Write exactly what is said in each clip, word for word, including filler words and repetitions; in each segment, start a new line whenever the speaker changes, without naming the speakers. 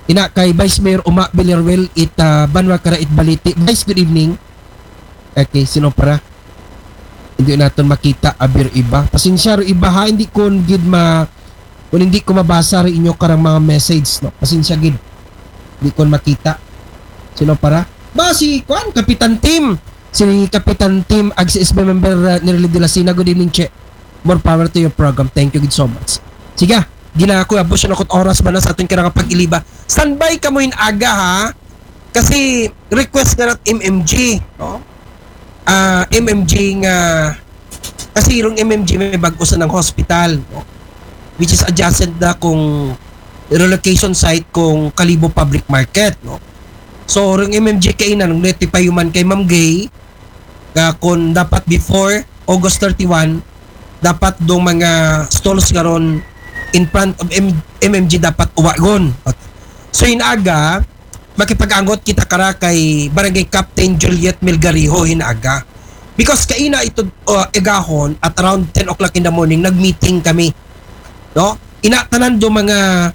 ina kay Vice Mayor Uma Villarreal it uh, Banwa Kara it Baliti. Vice, good evening. Okay, sino para? Hindi natin makita abir iba. Pasensya ro iba ha, hindi ko gid ma kung hindi ko mabasa rin inyo karang mga message, no? Pasensya gid. Hindi ko makita. Sino para? Ba si Kwan, Kapitan Tim. Si Kapitan Tim ag si S B member uh, ni Relay de la Sina. Good evening, Che. More power to your program. Thank you good so much. Sige, gina ko abos na kot oras ba na sa ating kinakapag-iliba. Standby ka mo in aga ha. Kasi request na nat M M G, no? Ah, uh, M M G nga kasi yung M M G may bag-o sa ng hospital, no? Which is adjacent na kung relocation site kung Kalibo Public Market, no? So, yung M M G kay na nung notify man kay Ma'am Gay nga kung dapat before August thirty-first dapat dong mga stalls karon in front of M- MMG dapat uwagon. Okay. So, inaga makipag-angot kita kara kay Barangay Captain Juliet Melgariho hinaga. Because kaina ito uh, egahon at around ten o'clock in the morning nag-meeting kami. No? Inatanan do mga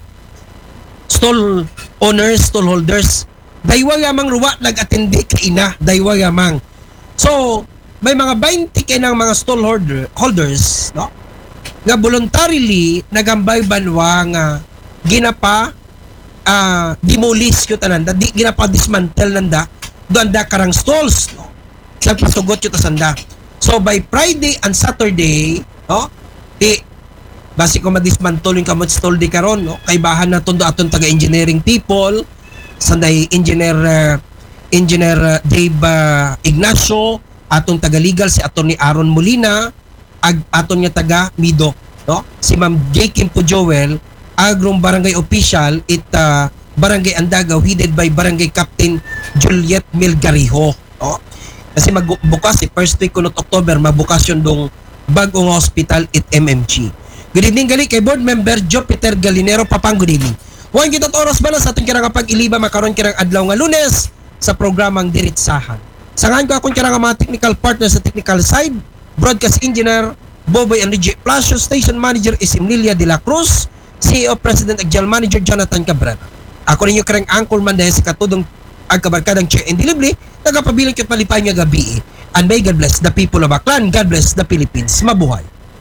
stall owners, stall holders. Daywa yamang ruwa nag-attende kaina, daywa yamang. So, may mga twenty kay ng mga stall holder, holders, no? Nga voluntarily nagambay banwa nga ginapa uh, demolish ko tanan, di ginapa dismantle nanda doon da karang stalls, no? Sa pasugot yo tasanda. So by Friday and Saturday, no? Di basi ko madismantle yung kamot stall di karon, no? Kay bahan na tondo aton taga engineering people, sanday engineer uh, engineer uh, Dave uh, Ignacio, atong taga legal si Attorney Aaron Molina, ag aton nga taga Mido, no? Si Ma'am J. Kimpo Joel, agrong barangay official it uh, Barangay Andagaw headed by Barangay Captain Juliet Melgariho, no? Kasi magbukas si first week kunot October magbukas yun dong bagong hospital it M M G. Good evening gali kay board member Jupiter Galinero Papang, good evening. Huwag kita oras ba na sa ating kinakapag-iliba makaroon kirang adlaw nga Lunes sa programang Diritsahan. Sangahan ko akong kirang mga technical partner sa technical side, broadcast engineer Boboy Enrique Plasio, station manager is Emilia de la Cruz, C E O President at General Manager Jonathan Cabrera. Ako ninyo kirang angkol man dahil sa katudong agkabarkadang Che and Delivery, nagapabiling kit palipay nga gabi. And may God bless the people of Aklan, God bless the Philippines. Mabuhay.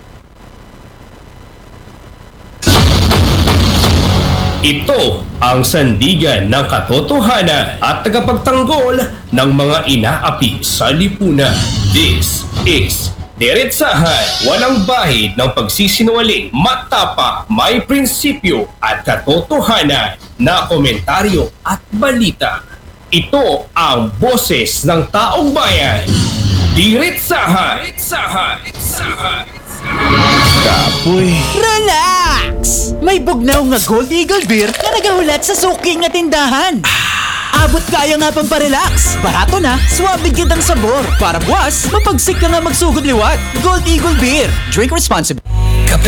Ito ang sandigan ng katotohanan at tagapagtanggol ng mga inaapi sa lipunan. This is Diretsahan, walang bahid ng pagsisinungaling, matapa, may prinsipyo at katotohanan na komentaryo at balita. Ito ang boses ng taong bayan. Diretsahan! Diretsahan! Diretsahan!
Kapoy. Relax! May bugnaw nga Gold Eagle Beer na nagahulat sa suki nga tindahan. Abot kaya nga pang parelax. Barato na, suwabig kitang sabor. Para buwas, mapagsik ka nga magsugod liwat. Gold Eagle Beer. Drink responsibly.